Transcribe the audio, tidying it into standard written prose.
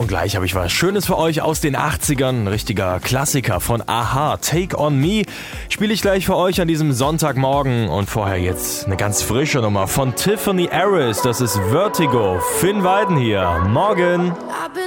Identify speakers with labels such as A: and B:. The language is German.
A: Und gleich habe ich was Schönes für euch aus den 80ern. Ein richtiger Klassiker von a-ha, Take On Me. Spiele ich gleich für euch an diesem Sonntagmorgen. Und vorher jetzt eine ganz frische Nummer von Tiffany Harris. Das ist Vertigo. Finn Weiden hier. Morgen.